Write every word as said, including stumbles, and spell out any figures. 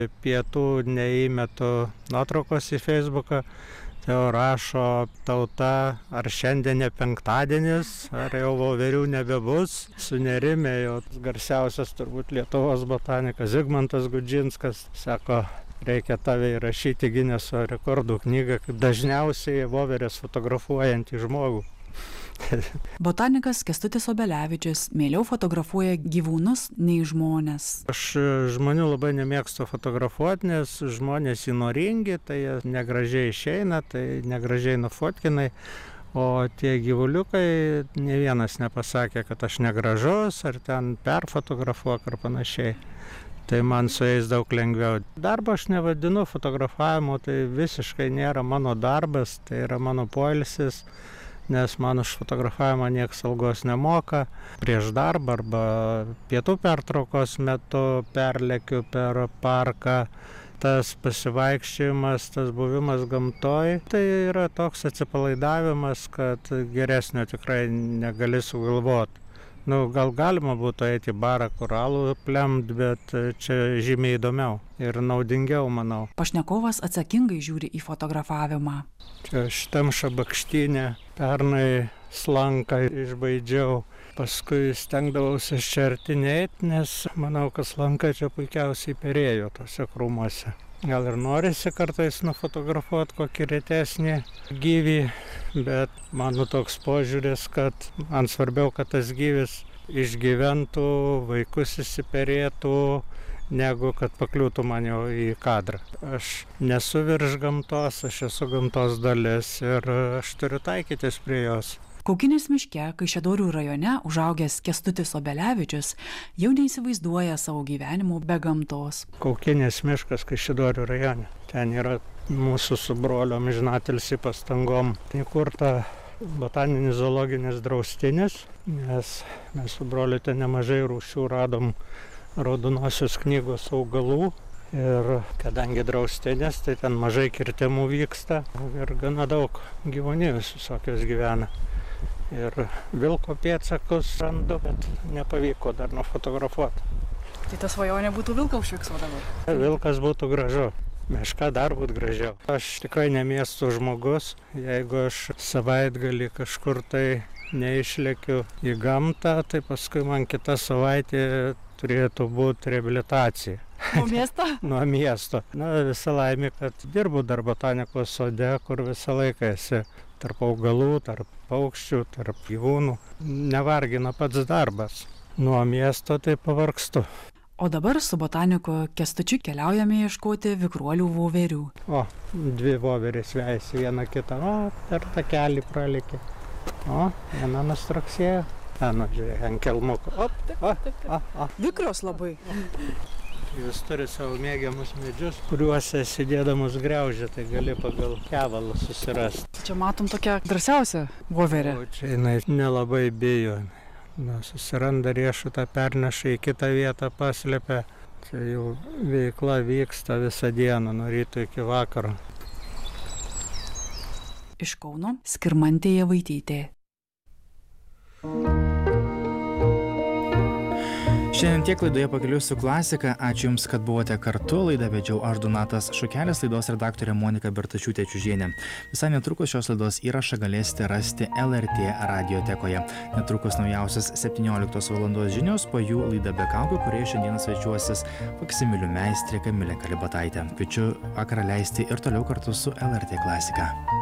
Pietų neįmetu nuotraukos į Facebooką. Tai jau rašo tauta, ar šiandien ne penktadienis, ar jau voverių nebebus. Sunerimė jau garsiausias turbūt Lietuvos botanikas Zigmantas Gudžinskas. Sako, reikia tave įrašyti Gineso rekordų knygą, kaip dažniausiai voverės fotografuojantį žmogų. Botanikas Kęstutis Obelevičius mieliau fotografuoja gyvūnus nei žmones. Aš žmonių labai nemėgstu fotografuoti, nes žmonės įnoringi, tai jie negražiai išeina, tai negražiai nufotkinai. O tie gyvuliukai, ne vienas nepasakė, kad aš negražus, ar ten perfotografuok ar panašiai. Tai man su jais daug lengviau. Darbą aš nevadinu fotografavimu, tai visiškai nėra mano darbas, tai yra mano poilsis. Nes man už fotografavimą nieks algos nemoka. Prieš darbą arba pietų pertraukos metu perlekiu per parką. Tas pasivaikščiojimas, tas buvimas gamtoj, tai yra toks atsipalaidavimas, kad geresnio tikrai negali sugalvoti. Nu, gal galima būtų eiti į barą, kur alų plemt, bet čia žymiai įdomiau ir naudingiau, manau. Pašnekovas atsakingai žiūri į fotografavimą. Čia šitam šabakštynė pernai slanką išbaidžiau, paskui stengdavausi šertinėti, nes manau, kad slanka čia puikiausiai perėjo tose krūmuose. Gal ir norisi kartais nufotografuoti kokį retesnį gyvį, bet mano toks požiūris, kad man svarbiau, kad tas gyvis išgyventų, vaikus įsiperėtų, negu kad pakliūtų man jau į kadrą. Aš nesu virš gamtos, aš esu gamtos dalis ir aš turiu taikytis prie jos. Kaukinės miške, Kaišiadorių rajone, užaugęs Kęstutis Obelevičius jau neįsivaizduoja savo gyvenimo be gamtos. Kaukinės miškas Kaišiadorių rajone. Ten yra mūsų su broliu amžinatilsį pastangom įkurta botaninis zoologinis draustinis, nes mes su broliu ten nemažai rūšių radom raudonosios knygos augalų. Ir kadangi draustinis, tai ten mažai kirtimų vyksta ir gana daug gyvūnijos visokios gyvena. Ir vilko pėdsakus randu, bet nepavyko dar nufotografuoti. Tai ta svajonė būtų vilką užfiksuoti dabar? Vilkas būtų gražu, meška dar būtų gražiau. Aš tikrai ne miestų žmogus, jeigu aš savaitgalį kažkur tai neišlekiu į gamtą, tai paskui man kita savaitė turėtų būti reabilitacija. Nuo miesto? Nuo miesto. Na, visa laimė, kad dirbu dar botanikos sode, kur visą laiką esi tarp augalų, tarp paukščių, tarp gyvūnų. Nevargina pats darbas. Nuo miesto tai pavargstu. O dabar su botaniku Kęstučiu keliaujame ieškoti vikruolių voverių. O, dvi voverės vejasi viena kitą. O, per takelį pralikė. O, viena nustraksėjo. Ten, žiūrėk, ant kelmuko. Op, o, o, o. Vikros labai. Jis turi savo mėgiamus medžius, kuriuose sėdėdamus griaužia, tai gali pagal kevalą susirasti. Čia matom tokią drąsiausią voverę. O čia jinai nelabai bijo. Na, susiranda riešutą, perneša į kitą vietą, paslėpia. Čia jau veikla vyksta visą dieną, nuo ryto iki vakaro. Iš Kauno Skirmantė Javaitytė. Šiandien tiek laidoje Pakeliui su klasika. Ačiū Jums, kad buvote kartu. Laidą vedžiau aš Donatas Šukelis, laidos redaktorė Monika Bertašiūtė Čiužienė. Visai netrukus šios laidos įrašą galėsite rasti L R T radiotekoje. Netrukus naujausios septynioliktos valandos žinios, po jų laida Be kaukių, kurioje šiandien svečiuosis faksimilių meistrė Kamilė Kalibataitė. Kviečiu vakarą leisti ir toliau kartu su L R T klasika.